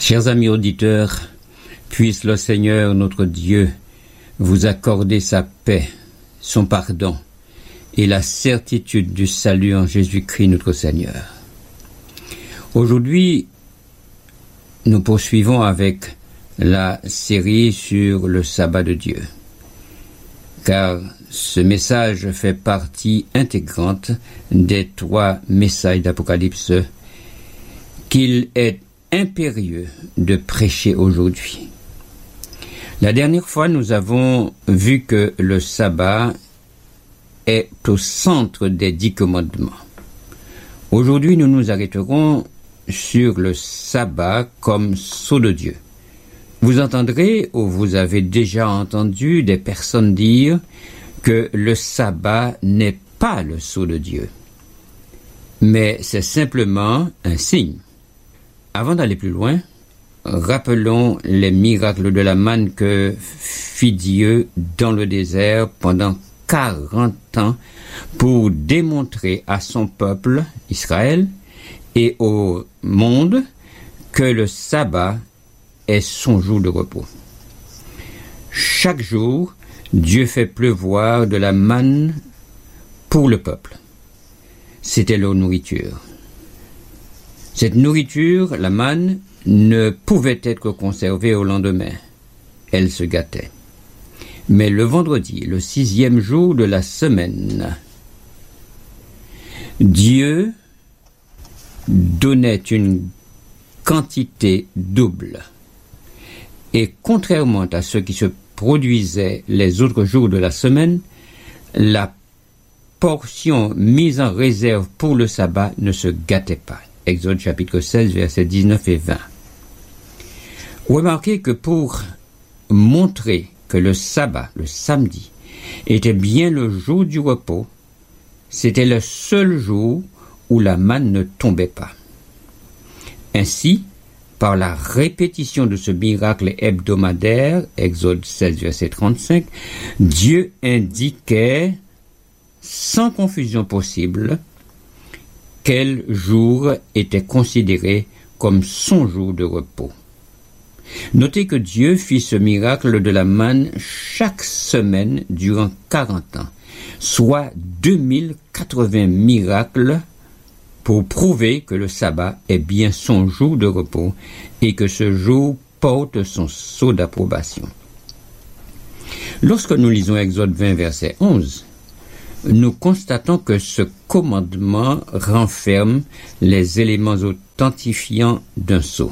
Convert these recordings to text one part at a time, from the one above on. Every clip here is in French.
Chers amis auditeurs, puisse le Seigneur notre Dieu vous accorder sa paix, son pardon et la certitude du salut en Jésus-Christ notre Seigneur. Aujourd'hui, nous poursuivons avec la série sur le sabbat de Dieu, car ce message fait partie intégrante des 3 messages d'Apocalypse qu'il est impérieux de prêcher aujourd'hui. La dernière fois, nous avons vu que le sabbat est au centre des 10 commandements. Aujourd'hui, nous nous arrêterons sur le sabbat comme sceau de Dieu. Vous entendrez ou vous avez déjà entendu des personnes dire que le sabbat n'est pas le sceau de Dieu, mais c'est simplement un signe. Avant d'aller plus loin, rappelons les miracles de la manne que fit Dieu dans le désert pendant 40 ans pour démontrer à son peuple, Israël, et au monde que le sabbat est son jour de repos. Chaque jour, Dieu fait pleuvoir de la manne pour le peuple. C'était leur nourriture. Cette nourriture, la manne, ne pouvait être conservée au lendemain. Elle se gâtait. Mais le vendredi, le 6e jour de la semaine, Dieu donnait une quantité double. Et contrairement à ce qui se produisait les autres jours de la semaine, la portion mise en réserve pour le sabbat ne se gâtait pas. Exode chapitre 16, versets 19 et 20. Remarquez que pour montrer que le sabbat, le samedi, était bien le jour du repos, c'était le seul jour où la manne ne tombait pas. Ainsi, par la répétition de ce miracle hebdomadaire, Exode 16, verset 35, Dieu indiquait sans confusion possible quel jour était considéré comme son jour de repos. Notez que Dieu fit ce miracle de la manne chaque semaine durant 40 ans, soit 2080 miracles pour prouver que le sabbat est bien son jour de repos et que ce jour porte son sceau d'approbation. Lorsque nous lisons Exode 20, verset 11, nous constatons que ce commandement renferme les éléments authentifiants d'un sceau.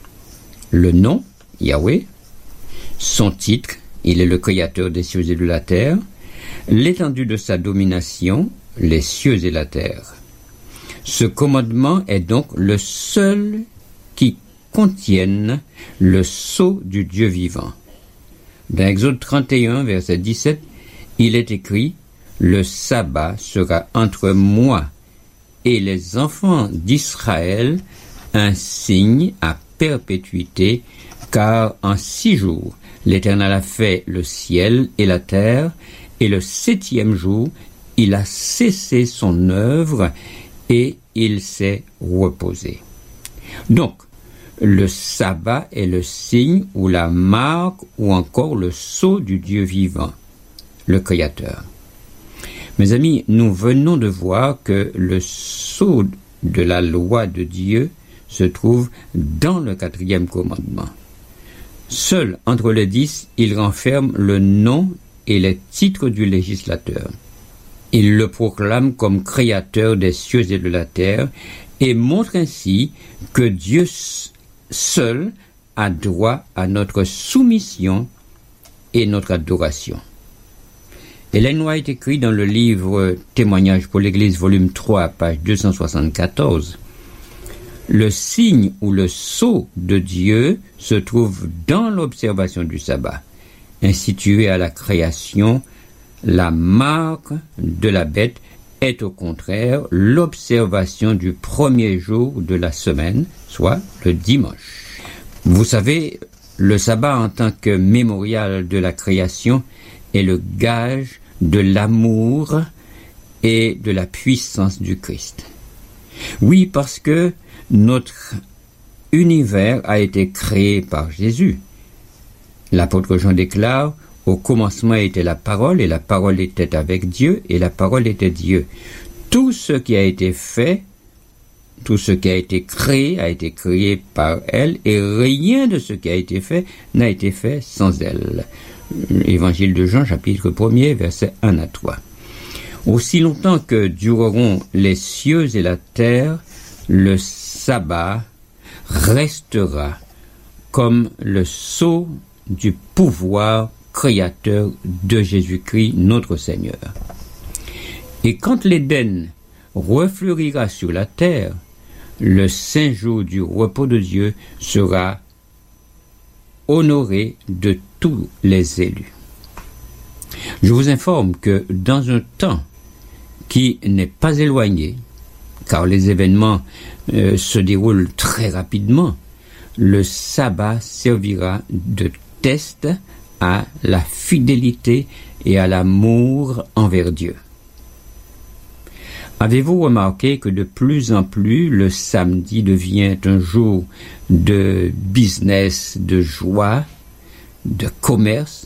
Le nom, Yahweh, son titre, il est le créateur des cieux et de la terre, l'étendue de sa domination, les cieux et la terre. Ce commandement est donc le seul qui contienne le sceau du Dieu vivant. Dans Exode 31, verset 17, il est écrit « Le sabbat sera entre moi et les enfants d'Israël un signe à perpétuité, car en 6 jours l'Éternel a fait le ciel et la terre, et le 7e jour il a cessé son œuvre et il s'est reposé. » Donc, le sabbat est le signe ou la marque ou encore le sceau du Dieu vivant, le Créateur. Mes amis, nous venons de voir que le sceau de la loi de Dieu se trouve dans le 4e commandement. Seul entre les 10, il renferme le nom et les titres du législateur. Il le proclame comme créateur des cieux et de la terre et montre ainsi que Dieu seul a droit à notre soumission et notre adoration. Ellen White écrit dans le livre Témoignage pour l'Église, volume 3, page 274, « Le signe ou le sceau de Dieu se trouve dans l'observation du sabbat, institué à la création. La marque de la bête est au contraire l'observation du premier jour de la semaine, soit le dimanche. » Vous savez, le sabbat en tant que mémorial de la création est le gage de l'amour et de la puissance du Christ. Oui, parce que notre univers a été créé par Jésus. L'apôtre Jean déclare: au commencement était la parole, et la parole était avec Dieu, et la parole était Dieu. Tout ce qui a été fait, tout ce qui a été créé par elle, et rien de ce qui a été fait n'a été fait sans elle. Évangile de Jean, chapitre 1er, versets 1 à 3. Aussi longtemps que dureront les cieux et la terre, le sabbat restera comme le sceau du pouvoir créateur de Jésus-Christ, notre Seigneur. Et quand l'Éden refleurira sur la terre, le saint jour du repos de Dieu sera honoré de tous les élus. Je vous informe que dans un temps qui n'est pas éloigné, car les événements se déroulent très rapidement, le sabbat servira de test à la fidélité et à l'amour envers Dieu. Avez-vous remarqué que de plus en plus le samedi devient un jour de business, de joie, de commerce?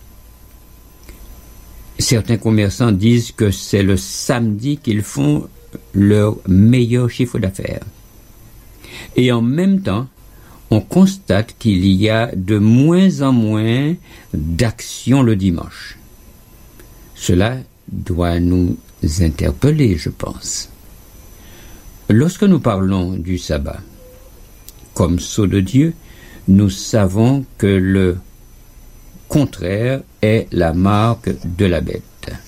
Certains commerçants disent que c'est le samedi qu'ils font leur meilleur chiffre d'affaires. Et en même temps, on constate qu'il y a de moins en moins d'actions le dimanche. Cela doit nous interpeller, je pense. Lorsque nous parlons du sabbat comme sceau de Dieu, nous savons que le contraire est la marque de la bête.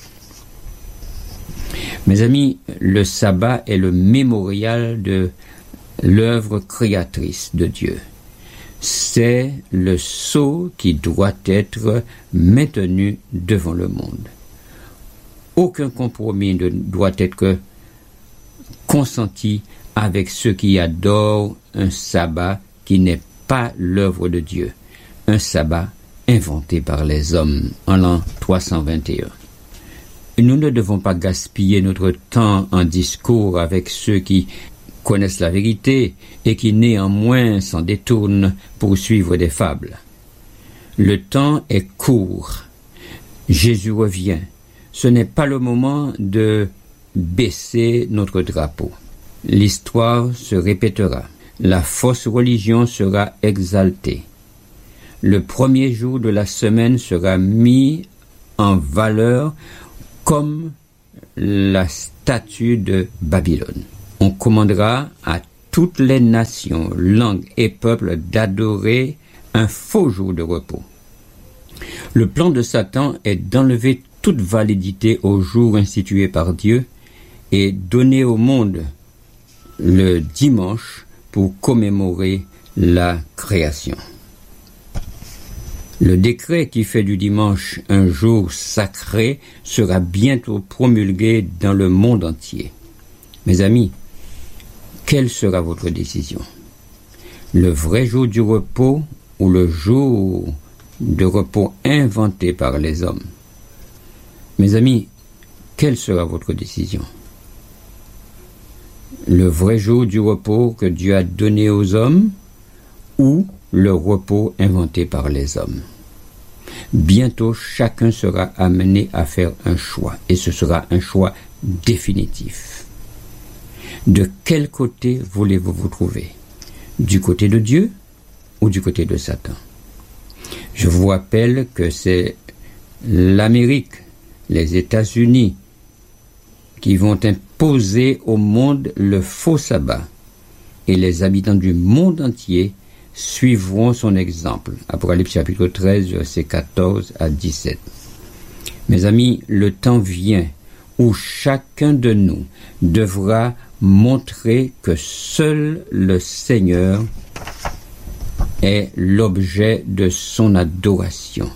Mes amis, le sabbat est le mémorial de l'œuvre créatrice de Dieu. C'est le sceau qui doit être maintenu devant le monde. Aucun compromis ne doit être consenti avec ceux qui adorent un sabbat qui n'est pas l'œuvre de Dieu, un sabbat inventé par les hommes en l'an 321. Nous ne devons pas gaspiller notre temps en discours avec ceux qui connaissent la vérité et qui néanmoins s'en détournent pour suivre des fables. Le temps est court. Jésus revient. Ce n'est pas le moment de baisser notre drapeau. L'histoire se répétera. La fausse religion sera exaltée. Le premier jour de la semaine sera mis en valeur comme la statue de Babylone. On commandera à toutes les nations, langues et peuples d'adorer un faux jour de repos. Le plan de Satan est d'enlever toute validité au jour institué par Dieu et donner au monde le dimanche pour commémorer la création. Le décret qui fait du dimanche un jour sacré sera bientôt promulgué dans le monde entier. Mes amis, quelle sera votre décision? Le vrai jour du repos ou le jour de repos inventé par les hommes? Mes amis, quelle sera votre décision? Le vrai jour du repos que Dieu a donné aux hommes ou le repos inventé par les hommes? Bientôt, chacun sera amené à faire un choix, et ce sera un choix définitif. De quel côté voulez-vous vous trouver? Du côté de Dieu ou du côté de Satan? Je vous rappelle que c'est l'Amérique, les États-Unis, qui vont imposer au monde le faux sabbat, et les habitants du monde entier suivront son exemple. Apocalypse chapitre 13, versets 14 à 17. Mes amis, le temps vient où chacun de nous devra montrer que seul le Seigneur est l'objet de son adoration.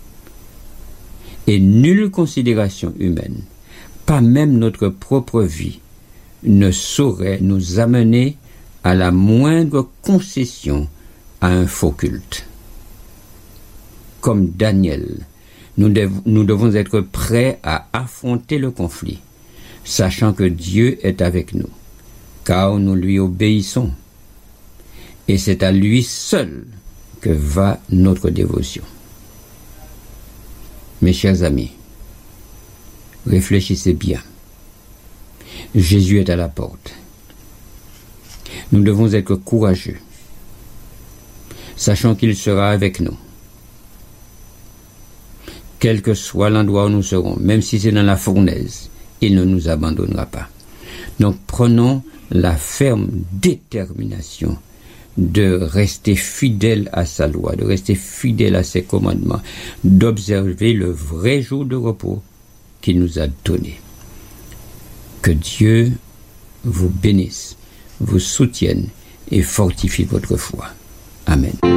Et nulle considération humaine, pas même notre propre vie, ne saurait nous amener à la moindre concession à un faux culte. Comme Daniel, nous devons être prêts à affronter le conflit, sachant que Dieu est avec nous, car nous lui obéissons. Et c'est à lui seul que va notre dévotion. Mes chers amis, réfléchissez bien. Jésus est à la porte. Nous devons être courageux, sachant qu'il sera avec nous. Quel que soit l'endroit où nous serons, même si c'est dans la fournaise, il ne nous abandonnera pas. Donc prenons la ferme détermination de rester fidèle à sa loi, de rester fidèle à ses commandements, d'observer le vrai jour de repos qu'il nous a donné. Que Dieu vous bénisse, vous soutienne et fortifie votre foi. Amen.